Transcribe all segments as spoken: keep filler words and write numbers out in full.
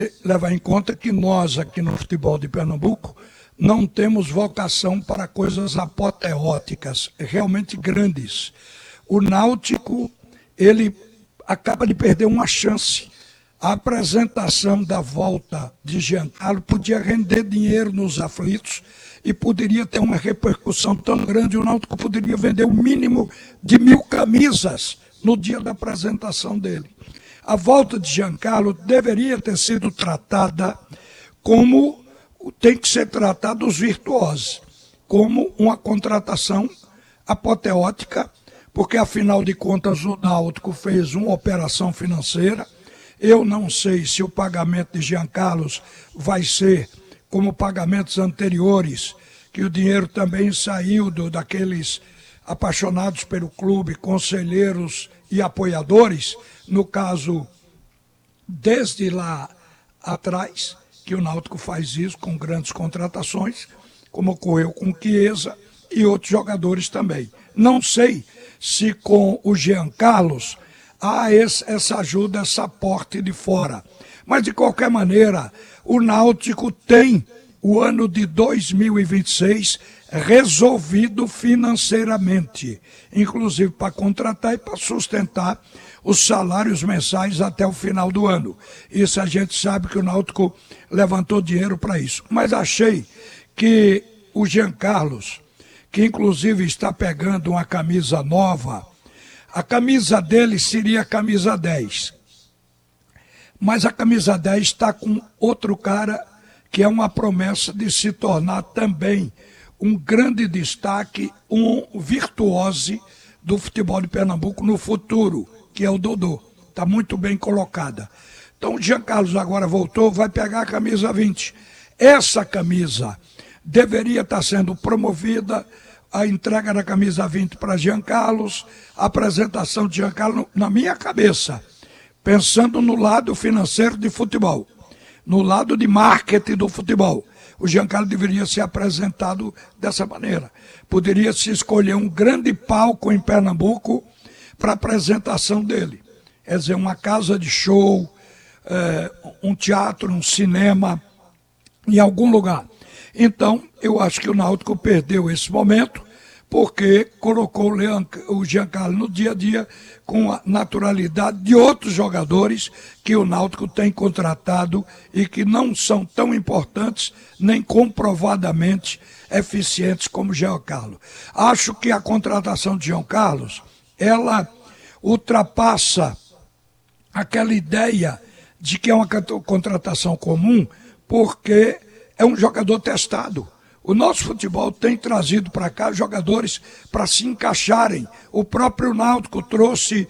levar em conta que nós, aqui no futebol de Pernambuco, não temos vocação para coisas apoteóticas, realmente grandes. O Náutico, ele acaba de perder uma chance. A apresentação da volta de Giancarlo podia render dinheiro nos aflitos e poderia ter uma repercussão tão grande. O Náutico poderia vender o mínimo de mil camisas no dia da apresentação dele. A volta de Giancarlo deveria ter sido tratada como tem que ser tratada os virtuosos, como uma contratação apoteótica, porque afinal de contas o Náutico fez uma operação financeira. Eu não sei se o pagamento de Giancarlo vai ser como pagamentos anteriores, que o dinheiro também saiu do, daqueles apaixonados pelo clube, conselheiros e apoiadores, no caso, desde lá atrás, que o Náutico faz isso com grandes contratações, como ocorreu com Chiesa e outros jogadores também. Não sei se com o Giancarlo há esse, essa ajuda, esse aporte de fora. Mas, de qualquer maneira, o Náutico tem o ano de dois mil e vinte e seis resolvido financeiramente, inclusive para contratar e para sustentar os salários mensais até o final do ano. Isso a gente sabe que o Náutico levantou dinheiro para isso. Mas achei que o Giancarlo, que inclusive está pegando uma camisa nova, a camisa dele seria a camisa dez. Mas a camisa dez está com outro cara que é uma promessa de se tornar também um grande destaque, um virtuose do futebol de Pernambuco no futuro, que é o Dodô. Está muito bem colocada. Então o Giancarlo agora voltou, vai pegar a camisa vinte. Essa camisa deveria estar sendo promovida, a entrega da camisa vinte para Giancarlo, a apresentação de Giancarlo na minha cabeça, pensando no lado financeiro de futebol, no lado de marketing do futebol. O Giancarlo deveria ser apresentado dessa maneira. Poderia se escolher um grande palco em Pernambuco para a apresentação dele. Quer dizer, uma casa de show, é, um teatro, um cinema, em algum lugar. Então, eu acho que o Náutico perdeu esse momento, porque colocou o Giancarlo no dia a dia com a naturalidade de outros jogadores que o Náutico tem contratado e que não são tão importantes nem comprovadamente eficientes como o Giancarlo. Acho que a contratação de Giancarlo, ela ultrapassa aquela ideia de que é uma contratação comum, porque é um jogador testado. O nosso futebol tem trazido para cá jogadores para se encaixarem. O próprio Náutico trouxe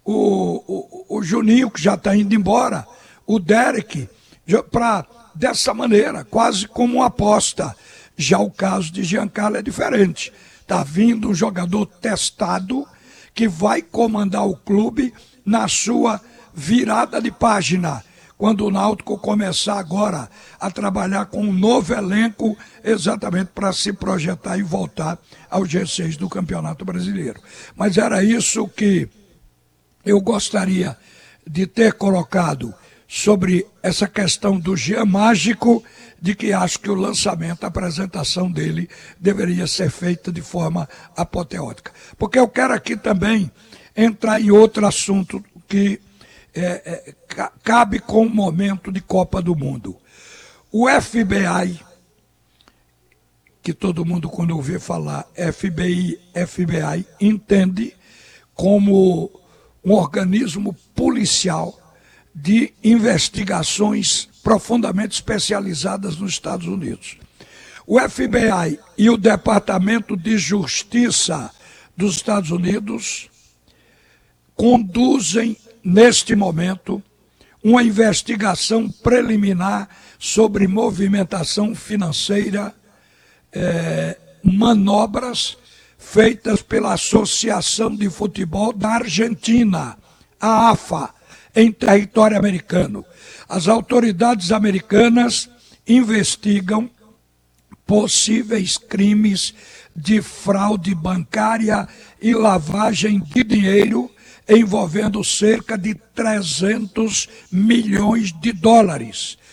o, o, o Juninho, que já está indo embora, o Derek, para dessa maneira, quase como uma aposta. Já o caso de Giancarlo é diferente. Está vindo um jogador testado que vai comandar o clube na sua virada de página, quando o Náutico começar agora a trabalhar com um novo elenco, exatamente para se projetar e voltar ao G seis do Campeonato Brasileiro. Mas era isso que eu gostaria de ter colocado sobre essa questão do Jean Mágico, de que acho que o lançamento, a apresentação dele deveria ser feita de forma apoteótica. Porque eu quero aqui também entrar em outro assunto que É, é, cabe com o momento de Copa do Mundo. O F B I, que todo mundo quando ouvir falar F B I, F B I, entende como um organismo policial de investigações profundamente especializadas nos Estados Unidos. O F B I e o Departamento de Justiça dos Estados Unidos conduzem neste momento, uma investigação preliminar sobre movimentação financeira, eh, manobras feitas pela Associação de Futebol da Argentina, a AFA, em território americano. As autoridades americanas investigam possíveis crimes de fraude bancária e lavagem de dinheiro envolvendo cerca de trezentos milhões de dólares.